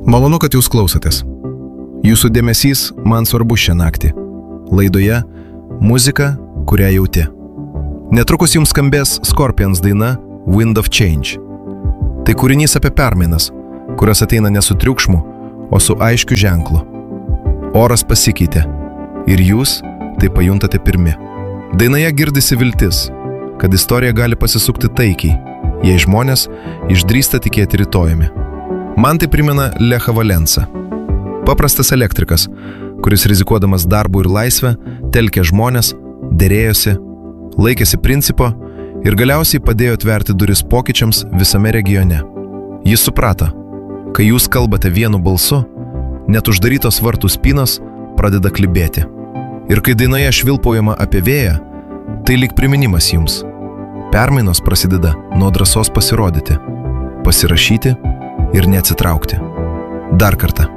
Malonu, kad jūs klausotės. Jūsų dėmesys man svarbu šią naktį. Laidoje muzika, kurią jauti. Netrukus jums skambės Scorpions daina Wind of Change. Tai kūrinys apie permainas, kurios ateina ne su triukšmu, o su aiškiu ženklu. Oras pasikeitė ir jūs tai pajuntate pirmi. Dainoje girdisi viltis, kad istorija gali pasisukti taikiai, jei žmonės išdrįsta tikėti rytojumi. Man tai primena Lechą Valensą. Paprastas elektrikas, kuris rizikuodamas darbu ir laisvę, telkė žmonės, derėjosi, laikėsi principo ir galiausiai padėjo atverti duris pokyčiams visame regione. Jis suprato, kai jūs kalbate vienu balsu, net uždarytos vartų spynos pradeda klibėti. Ir kai dainoje švilpaujama apie vėją, tai lyg priminimas jums. Permainos prasideda nuo drąsos pasirodyti, pasirašyti ir neatsitraukti. Dar kartą.